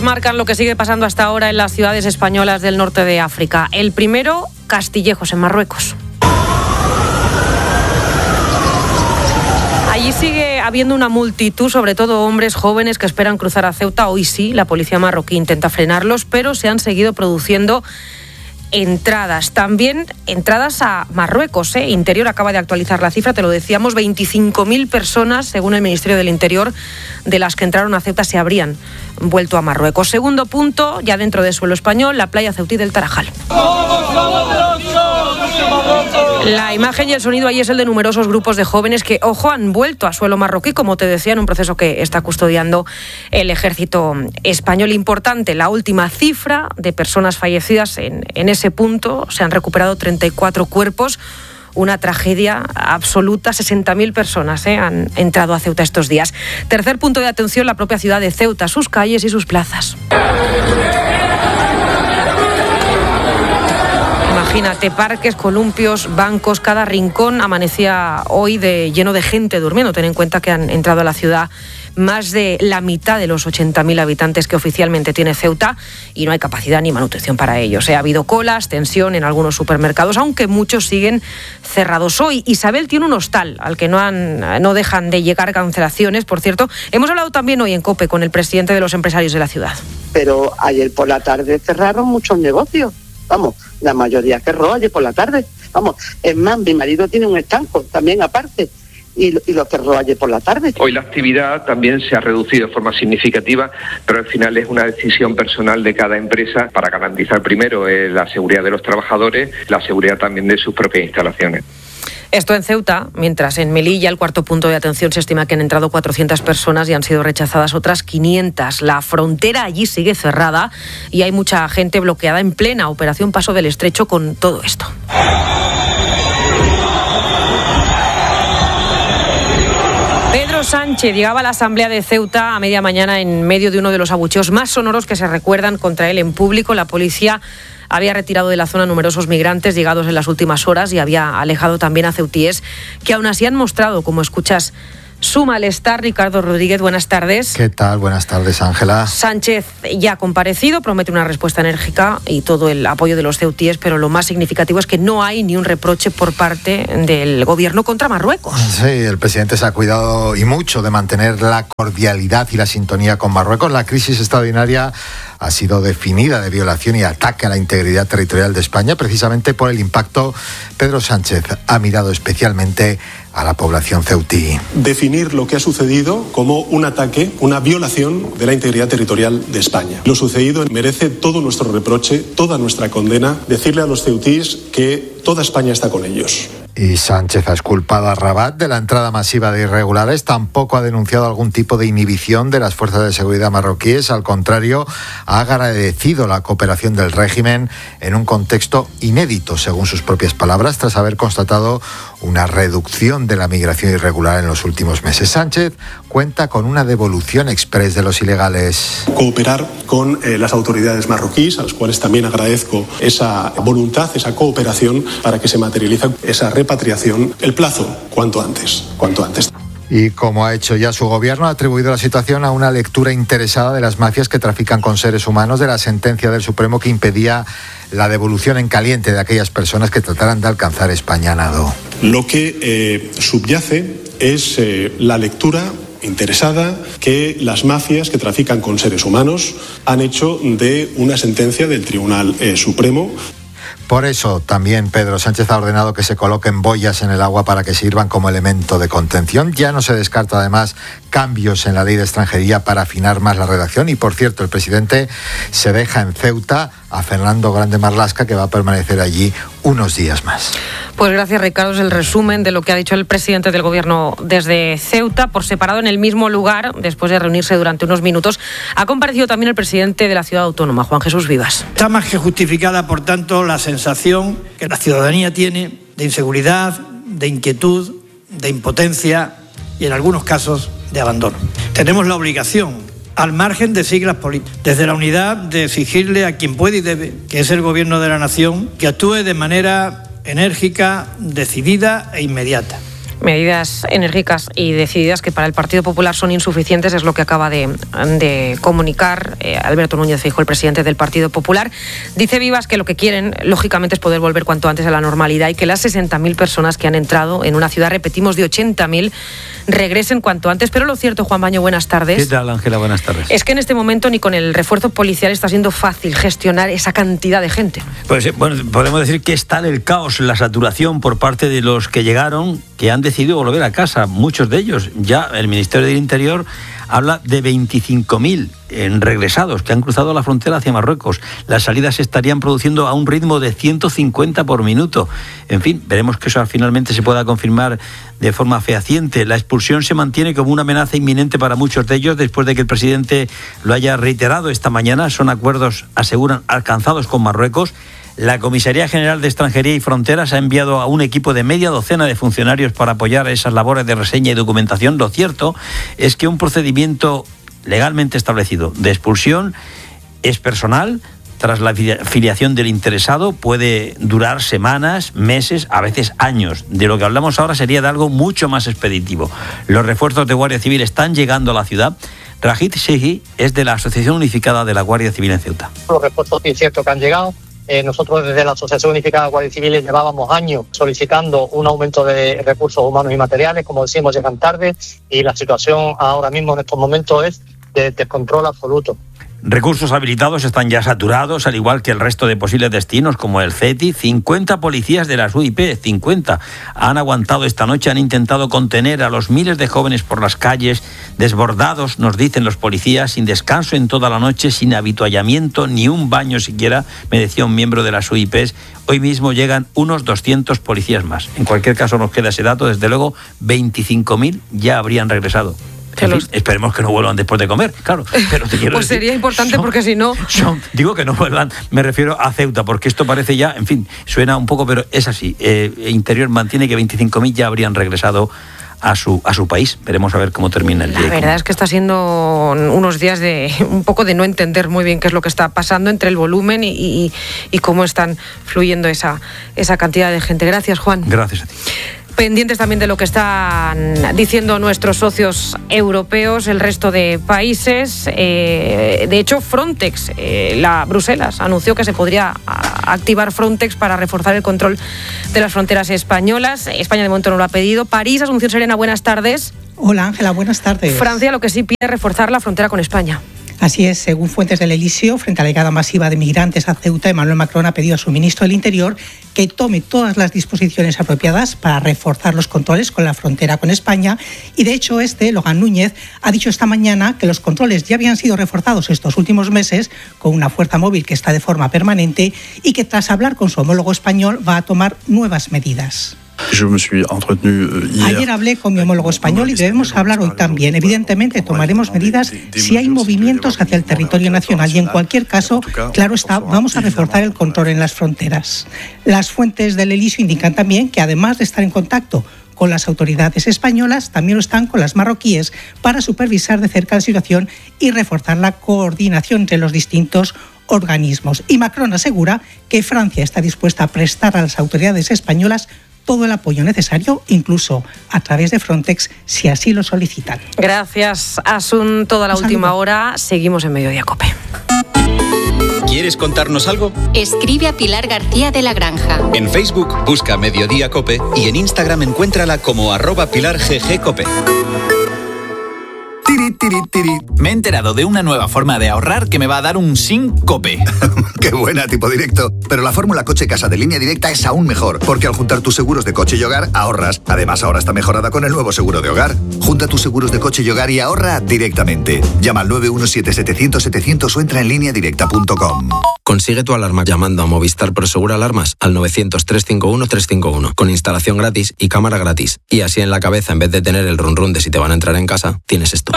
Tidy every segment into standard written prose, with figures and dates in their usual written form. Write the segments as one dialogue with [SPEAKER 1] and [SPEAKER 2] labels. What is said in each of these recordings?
[SPEAKER 1] Marcan lo que sigue pasando hasta ahora en las ciudades españolas del norte de África. El primero, Castillejos, en Marruecos. Allí sigue habiendo una multitud, sobre todo hombres jóvenes que esperan cruzar a Ceuta. Hoy sí, la policía marroquí intenta frenarlos, pero se han seguido produciendo entradas. También entradas a Marruecos. Interior acaba de actualizar la cifra, te lo decíamos, 25.000 personas, según el Ministerio del Interior, de las que entraron a Ceuta se habrían vuelto a Marruecos. Segundo punto, ya dentro de suelo español, la playa ceutí del Tarajal. La imagen y el sonido ahí es el de numerosos grupos de jóvenes que, ojo, han vuelto a suelo marroquí, como te decía, en un proceso que está custodiando el ejército español. Importante, la última cifra de personas fallecidas en ese punto. Se han recuperado 34 cuerpos. Una tragedia absoluta. 60.000 personas han entrado a Ceuta estos días. Tercer punto de atención, la propia ciudad de Ceuta, sus calles y sus plazas. Imagínate, parques, columpios, bancos, cada rincón amanecía hoy lleno de gente durmiendo. Ten en cuenta que han entrado a la ciudad más de la mitad de los 80.000 habitantes que oficialmente tiene Ceuta y no hay capacidad ni manutención para ellos. Ha habido colas, tensión en algunos supermercados, aunque muchos siguen cerrados hoy. Isabel tiene un hostal al que no dejan de llegar cancelaciones. Por cierto, hemos hablado también hoy en COPE con el presidente de los empresarios de la ciudad.
[SPEAKER 2] Pero ayer por la tarde cerraron muchos negocios. Vamos, la mayoría cerró ayer por la tarde. Vamos, es más, mi marido tiene un estanco también aparte y lo cerró ayer por la tarde.
[SPEAKER 3] Hoy la actividad también se ha reducido de forma significativa, pero al final es una decisión personal de cada empresa para garantizar primero la seguridad de los trabajadores, la seguridad también de sus propias instalaciones.
[SPEAKER 1] Esto en Ceuta, mientras en Melilla, el cuarto punto de atención, se estima que han entrado 400 personas y han sido rechazadas otras 500. La frontera allí sigue cerrada y hay mucha gente bloqueada en plena operación Paso del Estrecho con todo esto. Pedro Sánchez llegaba a la Asamblea de Ceuta a media mañana en medio de uno de los abucheos más sonoros que se recuerdan contra él en público. La policía había retirado de la zona numerosos migrantes llegados en las últimas horas y había alejado también a ceutíes que aún así han mostrado, como escuchas, su malestar. Ricardo Rodríguez, buenas tardes.
[SPEAKER 4] ¿Qué tal? Buenas tardes, Ángela.
[SPEAKER 1] Sánchez ya ha comparecido, promete una respuesta enérgica y todo el apoyo de los ceutíes, pero lo más significativo es que no hay ni un reproche por parte del gobierno contra Marruecos.
[SPEAKER 4] Sí, el presidente se ha cuidado y mucho de mantener la cordialidad y la sintonía con Marruecos. La crisis extraordinaria ha sido definida de violación y ataque a la integridad territorial de España, precisamente por el impacto. Pedro Sánchez ha mirado especialmente a la población ceutí.
[SPEAKER 5] Definir lo que ha sucedido como un ataque, una violación de la integridad territorial de España. Lo sucedido merece todo nuestro reproche, toda nuestra condena. Decirle a los ceutíes que toda España está con ellos.
[SPEAKER 4] Y Sánchez ha exculpado a Rabat de la entrada masiva de irregulares. Tampoco ha denunciado algún tipo de inhibición de las fuerzas de seguridad marroquíes. Al contrario, ha agradecido la cooperación del régimen en un contexto inédito, según sus propias palabras, tras haber constatado una reducción de la migración irregular en los últimos meses. Sánchez cuenta con una devolución exprés de los ilegales.
[SPEAKER 5] Cooperar con las autoridades marroquíes, a las cuales también agradezco esa voluntad, esa cooperación para que se materialice esa repatriación. El plazo, cuanto antes.
[SPEAKER 4] Y como ha hecho ya su gobierno, ha atribuido la situación a una lectura interesada de las mafias que trafican con seres humanos, de la sentencia del Supremo que impedía la devolución en caliente de aquellas personas que trataran de alcanzar España a nado.
[SPEAKER 5] Lo que subyace es la lectura interesada que las mafias que trafican con seres humanos han hecho de una sentencia del Tribunal Supremo.
[SPEAKER 4] Por eso también Pedro Sánchez ha ordenado que se coloquen boyas en el agua para que sirvan como elemento de contención. Ya no se descarta además cambios en la ley de extranjería para afinar más la redacción. Y por cierto, el presidente se deja en Ceuta a Fernando Grande Marlaska, que va a permanecer allí unos días más.
[SPEAKER 1] Pues gracias, Ricardo. Es el resumen de lo que ha dicho el presidente del gobierno desde Ceuta. Por separado, en el mismo lugar, después de reunirse durante unos minutos, ha comparecido también el presidente de la ciudad autónoma, Juan Jesús Vivas.
[SPEAKER 6] Está más que justificada, por tanto, la sensación que la ciudadanía tiene de inseguridad, de inquietud, de impotencia y, en algunos casos, de abandono. Tenemos la obligación, al margen de siglas políticas, desde la unidad, de exigirle a quien puede y debe, que es el gobierno de la nación, que actúe de manera enérgica, decidida e inmediata.
[SPEAKER 1] Medidas enérgicas y decididas que para el Partido Popular son insuficientes, es lo que acaba de comunicar Alberto Núñez Feijóo, el presidente del Partido Popular. Dice Vivas que lo que quieren, lógicamente, es poder volver cuanto antes a la normalidad y que las 60.000 personas que han entrado en una ciudad, repetimos, de 80.000, regresen cuanto antes. Pero lo cierto, Juan Baño, buenas tardes.
[SPEAKER 7] ¿Qué tal, Ángela? Buenas tardes.
[SPEAKER 1] Es que en este momento ni con el refuerzo policial está siendo fácil gestionar esa cantidad de gente.
[SPEAKER 7] Pues bueno, podemos decir que está el caos, la saturación por parte de los que llegaron, que han decidido volver a casa, muchos de ellos. Ya el Ministerio del Interior habla de 25.000 regresados que han cruzado la frontera hacia Marruecos. Las salidas se estarían produciendo a un ritmo de 150 por minuto. En fin, veremos que eso finalmente se pueda confirmar de forma fehaciente. La expulsión se mantiene como una amenaza inminente para muchos de ellos después de que el presidente lo haya reiterado esta mañana. Son acuerdos, aseguran, alcanzados con Marruecos. La Comisaría General de Extranjería y Fronteras ha enviado a un equipo de media docena de funcionarios para apoyar esas labores de reseña y documentación. Lo cierto es que un procedimiento legalmente establecido de expulsión es personal. Tras la filiación del interesado puede durar semanas, meses, a veces años. De lo que hablamos ahora sería de algo mucho más expeditivo. Los refuerzos de Guardia Civil están llegando a la ciudad. Rajid Shehi es de la Asociación Unificada de la Guardia Civil en Ceuta.
[SPEAKER 8] Los refuerzos inciertos que han llegado. Nosotros desde la Asociación Unificada de Guardias Civiles llevábamos años solicitando un aumento de recursos humanos y materiales. Como decimos, llegan tarde y la situación ahora mismo en estos momentos es de descontrol absoluto.
[SPEAKER 7] Recursos habilitados están ya saturados, al igual que el resto de posibles destinos, como el CETI. 50 policías de las UIP, 50, han aguantado esta noche, han intentado contener a los miles de jóvenes por las calles, desbordados, nos dicen los policías, sin descanso en toda la noche, sin habituallamiento, ni un baño siquiera, me decía un miembro de las UIPs. Hoy mismo llegan unos 200 policías más. En cualquier caso nos queda ese dato, desde luego 25.000 ya habrían regresado. En fin, esperemos que no vuelvan después de comer, claro. Pero te quiero
[SPEAKER 1] pues
[SPEAKER 7] decir,
[SPEAKER 1] sería importante porque si no...
[SPEAKER 7] digo que no vuelvan, me refiero a Ceuta, porque esto parece ya, en fin, suena un poco, pero es así. Interior mantiene que 25.000 ya habrían regresado a su país. Veremos a ver cómo termina el día.
[SPEAKER 1] La verdad es que está siendo unos días de un poco de no entender muy bien qué es lo que está pasando entre el volumen y cómo están fluyendo esa cantidad de gente. Gracias, Juan.
[SPEAKER 7] Gracias a ti.
[SPEAKER 1] Pendientes también de lo que están diciendo nuestros socios europeos, el resto de países. De hecho, Frontex, Bruselas, anunció que se podría activar Frontex para reforzar el control de las fronteras españolas. España de momento no lo ha pedido. París, Asunción Serena, buenas tardes.
[SPEAKER 9] Hola, Ángela, buenas tardes.
[SPEAKER 1] Francia lo que sí pide es reforzar la frontera con España.
[SPEAKER 9] Así es, según fuentes del Elíseo, frente a la llegada masiva de migrantes a Ceuta, Emmanuel Macron ha pedido a su ministro del Interior que tome todas las disposiciones apropiadas para reforzar los controles con la frontera con España. Y de hecho, Logan Núñez, ha dicho esta mañana que los controles ya habían sido reforzados estos últimos meses con una fuerza móvil que está de forma permanente y que tras hablar con su homólogo español va a tomar nuevas medidas. Ayer hablé con mi homólogo español y debemos hablar hoy también. Evidentemente tomaremos medidas si hay movimientos hacia el territorio nacional y en cualquier caso, claro está, vamos a reforzar el control en las fronteras. Las fuentes del Elíseo indican también que además de estar en contacto con las autoridades españolas, también lo están con las marroquíes para supervisar de cerca la situación y reforzar la coordinación entre los distintos organismos. Y Macron asegura que Francia está dispuesta a prestar a las autoridades españolas todo el apoyo necesario, incluso a través de Frontex, si así lo solicitan.
[SPEAKER 1] Gracias, Asun. Toda la última hora. Seguimos en Mediodía COPE.
[SPEAKER 10] ¿Quieres contarnos algo?
[SPEAKER 11] Escribe a Pilar García de la Granja.
[SPEAKER 10] En Facebook busca Mediodía COPE y en Instagram encuéntrala como @pilarggcope.
[SPEAKER 12] Me he enterado de una nueva forma de ahorrar que me va a dar un síncope.
[SPEAKER 13] ¡Qué buena, tipo directo! Pero la fórmula coche-casa de Línea Directa es aún mejor, porque al juntar tus seguros de coche y hogar, ahorras. Además, ahora está mejorada con el nuevo seguro de hogar. Junta tus seguros de coche y hogar y ahorra directamente. Llama al 917-700-700 o entra en lineadirecta.com.
[SPEAKER 14] Consigue tu alarma llamando a Movistar Prosegura Alarmas al 900-351-351, con instalación gratis y cámara gratis. Y así en la cabeza, en vez de tener el run run de si te van a entrar en casa, tienes esto.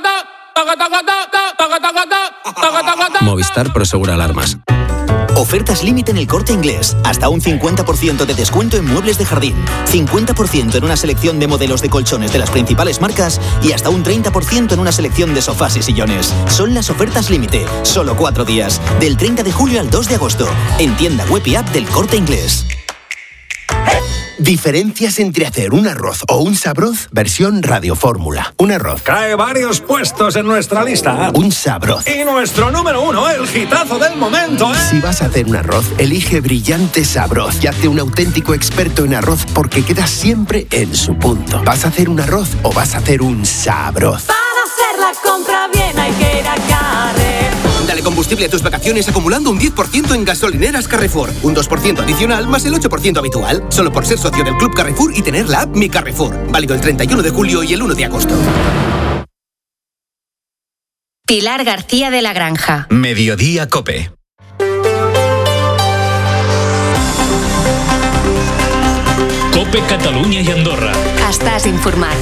[SPEAKER 14] Movistar Prosegura Alarmas.
[SPEAKER 15] Ofertas límite en El Corte Inglés. Hasta un 50% de descuento en muebles de jardín. 50% en una selección de modelos de colchones de las principales marcas y hasta un 30% en una selección de sofás y sillones. Son las ofertas límite. Solo 4 días. Del 30 de julio al 2 de agosto. En tienda web y app del Corte Inglés.
[SPEAKER 16] Diferencias entre hacer un arroz o un sabroz versión radiofórmula. Un arroz.
[SPEAKER 17] Cae varios puestos en nuestra lista.
[SPEAKER 16] Un sabroz.
[SPEAKER 17] Y nuestro número 1, el hitazo del momento, ¿eh?
[SPEAKER 16] Si vas a hacer un arroz, elige Brillante Sabroz y hazte un auténtico experto en arroz porque quedas siempre en su punto. ¿Vas a hacer un arroz o vas a hacer un sabroz?
[SPEAKER 18] Para hacer la compra bien hay que ir a Carrefour.
[SPEAKER 19] Dale combustible a tus vacaciones acumulando un 10% en gasolineras Carrefour. Un 2% adicional más el 8% habitual. Solo por ser socio del Club Carrefour y tener la app Mi Carrefour. Válido el 31 de julio y el 1 de agosto.
[SPEAKER 11] Pilar García de la Granja.
[SPEAKER 10] Mediodía COPE.
[SPEAKER 20] COPE Catalunya i Andorra.
[SPEAKER 11] Estàs informat.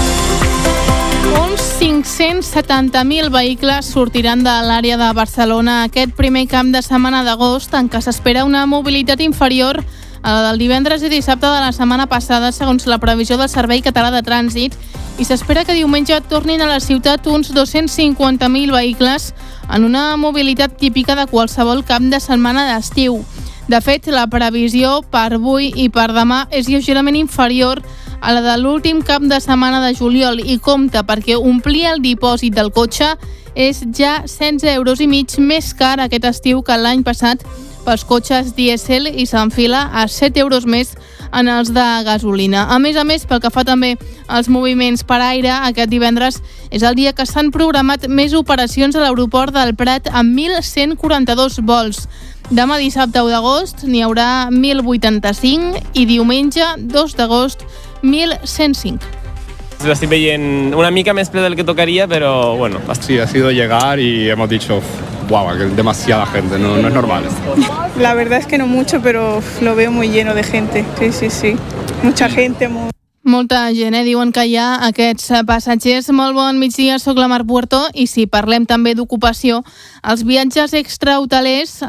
[SPEAKER 21] Uns 570.000 vehicles sortiran de l'àrea de Barcelona aquest primer cap de setmana d'agost, en què s'espera una mobilitat inferior a la del divendres i dissabte de la setmana passada, segons la previsió del Servei Català de Trànsit, i s'espera que diumenge tornin a la ciutat uns 250.000 vehicles en una mobilitat típica de qualsevol cap de setmana d'estiu. De fet, la previsió per avui i per demà és lleugerament inferior a la de l'últim cap de setmana de juliol i compta perquè omplir el dipòsit del cotxe és ja 16,5 euros més car aquest estiu que l'any passat pels cotxes dièsel i s'enfila a 7 euros més en els de gasolina. A més, pel que fa també als moviments per aire, aquest divendres és el dia que s'han programat més operacions a l'aeroport del Prat amb 1.142 vols. Demà dissabte 1 d'agost n'hi haurà 1.085 i diumenge 2 d'agost 1.105.
[SPEAKER 22] Lo estoy veient una mica més ple del que tocaría, pero bueno.
[SPEAKER 23] Sí, ha sido llegar y hemos dicho, guau, que es demasiada gente, no es normal.
[SPEAKER 24] La verdad es que no mucho, pero lo veo muy lleno de gente. Sí. Mucha gente,
[SPEAKER 21] Molta gent, diuen que hi ha aquests passatgers. Molt bon migdia, soc la Mar Puerto i si parlem també d'ocupació, els viatges extrahotelers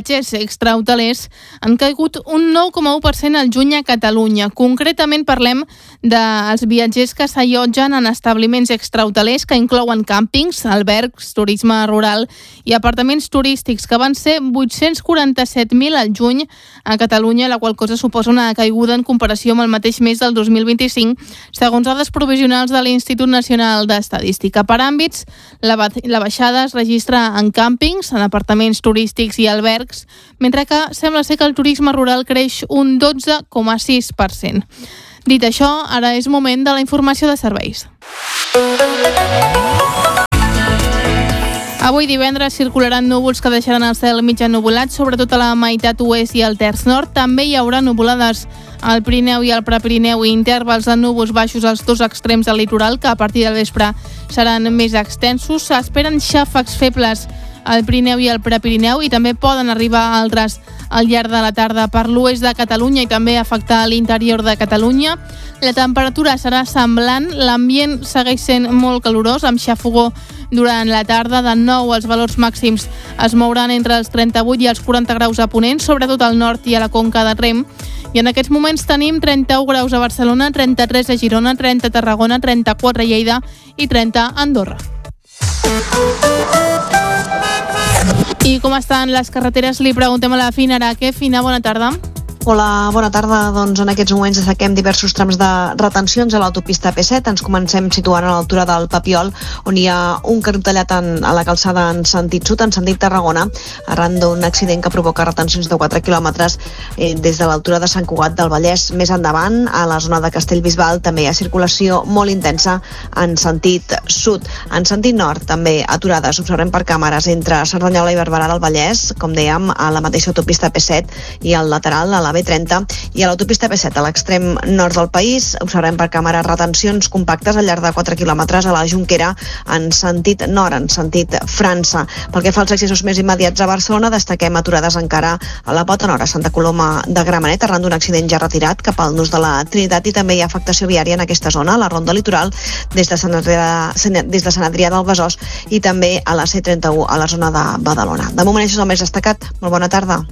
[SPEAKER 21] han caigut un 9,1% al juny a Catalunya. Concretament parlem dels viatgers que s'allotgen en establiments extrahotelers que inclouen càmpings, albergs, turisme rural i apartaments turístics, que van ser 847.000 al juny a Catalunya, la qual cosa suposa una caiguda en comparació amb el mateix mes del 2025, segons dades provisionals de l'Institut Nacional d'Estadística. Per àmbits, la baixada es registra en càmpings, en apartaments turístics i albergs, mentre que sembla ser que el turisme rural creix un 12,6%. Dit això, ara és moment de la informació de serveis. Avui divendres circularan núvols que deixaran el cel mig ennuvolat, sobretot a la meitat oest i al terç nord. També hi haurà nuvolades al Pirineu i al Prepirineu i intervals de núvols baixos als dos extrems del litoral, que a partir del vespre seran més extensos. S'esperen xàfecs febles al Pirineu i al Prepirineu i també poden arribar altres al llarg de la tarda per l'oest de Catalunya i també afectar l'interior de Catalunya. La temperatura serà semblant, l'ambient segueix sent molt calorós, amb xafogó durant la tarda. De nou, els valors màxims es mouran entre els 38 i els 40 graus a Ponent, sobretot al nord i a la Conca de Tremp. I en aquests moments tenim 31 graus a Barcelona, 33 a Girona, 30 a Tarragona, 34 a Lleida i 30 a Andorra. I com estan les carreteres? Li preguntem a la Fina Araque. Fina, bona tarda.
[SPEAKER 25] Hola, bona tarda. Doncs en aquests moments destaquem diversos trams de retencions a l'autopista P7. Ens comencem situant a l'altura del Papiol, on hi ha un carril tallat a la calçada en sentit sud, en sentit Tarragona, arran d'un accident que provoca retencions de 4 quilòmetres des de l'altura de Sant Cugat del Vallès. Més endavant, a la zona de Castellbisbal, també hi ha circulació molt intensa en sentit sud. En sentit nord, també aturades, observem per càmeres entre Cerdanyola i Barberà del Vallès, com dèiem, a la mateixa autopista P7 i al lateral, a la B30, i a l'autopista P7 a l'extrem nord del país observem per càmera retencions compactes al llarg de 4 quilòmetres a la Jonquera en sentit nord, en sentit França. Pel que fa als accessos més immediats a Barcelona, destaquem aturades encara a la Pota Nord, a Santa Coloma de Gramenet, arran d'un accident ja retirat cap al nus de la Trinitat, i també hi ha afectació viària en aquesta zona, a la Ronda Litoral, des de Sant Adrià del Besòs i també a la C31 a la zona de Badalona. De moment això és el més destacat. Molt bona tarda.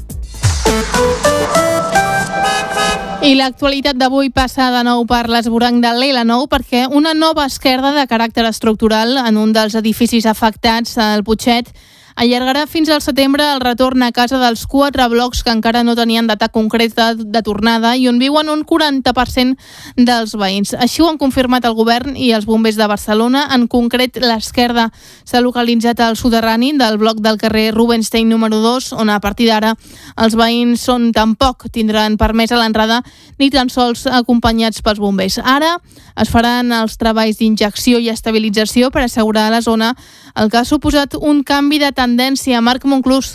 [SPEAKER 21] I l'actualitat d'avui passa de nou per l'esvoranc de l'L9 perquè una nova esquerda de caràcter estructural en un dels edificis afectats al Putxet allargarà fins al setembre el retorn a casa dels 4 blocs que encara no tenien data concreta de tornada i on viuen un 40% dels veïns. Així ho han confirmat el govern i els bombers de Barcelona. En concret, l'Esquerda s'ha localitzat al soterrani del bloc del carrer Rubinstein número 2, on a partir d'ara els veïns tampoc tindran permès a l'entrada ni tan sols acompanyats pels bombers. Ara es faran els treballs d'injecció i estabilització per assegurar la zona, el que ha suposat un canvi de tendència. Marc Monclús.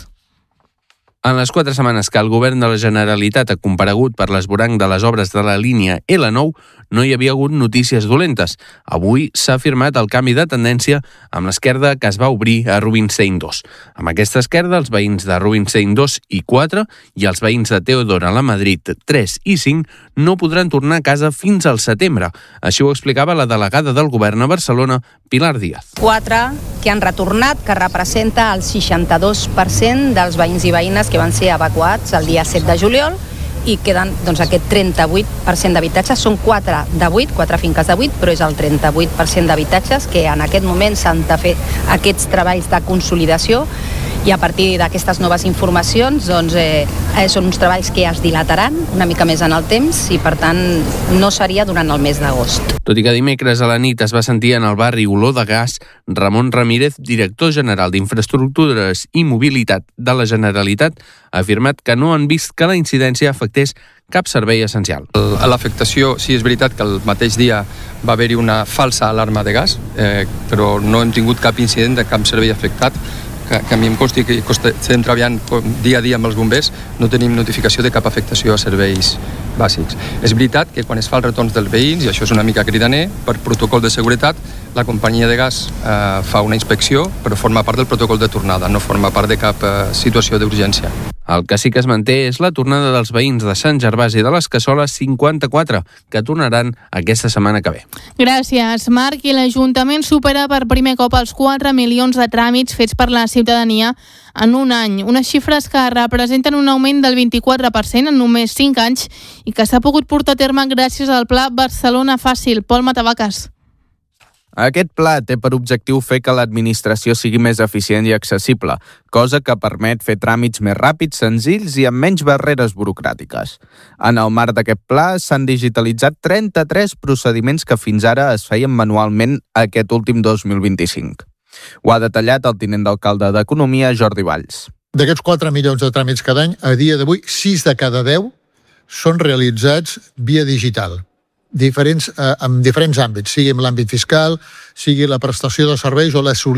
[SPEAKER 2] En les 4 setmanes que el govern de la Generalitat ha comparegut per l'esvoranc de les obres de la línia L9, no hi havia hagut notícies dolentes. Avui s'ha firmat el canvi de tendència amb l'esquerda que es va obrir a Rubinstein 2. Amb aquesta esquerda, els veïns de Rubinstein 2 i 4 i els veïns de Teodora la Madrid 3 i 5 no podran tornar a casa fins al setembre. Així ho explicava la delegada del govern a Barcelona, Pilar Díaz.
[SPEAKER 3] 4 que han retornat, que representa el 62% dels veïns i veïnes que van ser evacuats el dia 7 de juliol i queden aquest 38% d'habitatges. Són 4 de 8, 4 finques de 8, però és el 38% d'habitatges que en aquest moment s'han de fer aquests treballs de consolidació i a partir d'aquestes noves informacions són uns treballs que es dilataran una mica més en el temps i per tant no seria durant el mes d'agost.
[SPEAKER 2] Tot i que dimecres a la nit es va sentir en el barri olor de gas, Ramon Ramírez, director general d'Infraestructures i Mobilitat de la Generalitat, ha afirmat que no han vist que la incidència afectés cap servei essencial.
[SPEAKER 4] L'afectació, sí, és veritat que el mateix dia va haver-hi una falsa alarma de gas, però no hem tingut cap incident de cap servei afectat. Que a mi em consti que estem treballant dia a dia amb els bombers, no tenim notificació de cap afectació a serveis bàsics. És veritat que quan es fa el retorn dels veïns, i això és una mica cridaner, per protocol de seguretat, la companyia de gas fa una inspecció, però forma part del protocol de tornada, no forma part de cap situació d'urgència.
[SPEAKER 2] El que sí que es manté és la tornada dels veïns de Sant Gervasi de les Cassoles 54, que tornaran aquesta setmana que ve.
[SPEAKER 21] Gràcies, Marc. I l'Ajuntament supera per primer cop els 4 milions de tràmits fets per la ciutadania en un any. Unes xifres que representen un augment del 24% en només 5 anys i que s'ha pogut portar a terme gràcies al Pla Barcelona Fàcil. Pol Matavaques.
[SPEAKER 5] Aquest pla té per objectiu fer que l'administració sigui més eficient i accessible, cosa que permet fer tràmits més ràpids, senzills i amb menys barreres burocràtiques. En el marc d'aquest pla s'han digitalitzat 33 procediments que fins ara es feien manualment aquest últim 2025. Ho ha detallat el tinent d'alcalde d'Economia, Jordi Valls.
[SPEAKER 6] D'aquests 4 milions de tràmits cada any, a dia d'avui, 6 de cada 10 són realitzats via digital. En diferents àmbits, sigui en l'àmbit fiscal, sigui la prestació de serveis o la